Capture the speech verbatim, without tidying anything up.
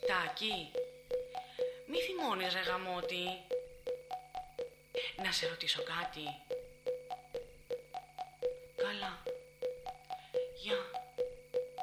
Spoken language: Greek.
σπιτάκι. Μη θυμώνεις ρε γαμώτη. Να σε ρωτήσω κάτι.